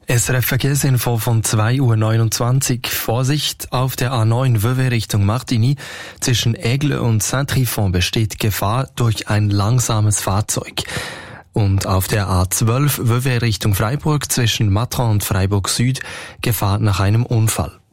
SRF Verkehrsinfo von 2:29 Uhr. Vorsicht, auf der A9 Vevey Richtung Martigny. Zwischen Aigle und Saint-Trifon besteht Gefahr durch ein langsames Fahrzeug. Und auf der A12 Vevey Richtung Freiburg zwischen Matran und Freiburg Süd Gefahr nach einem Unfall.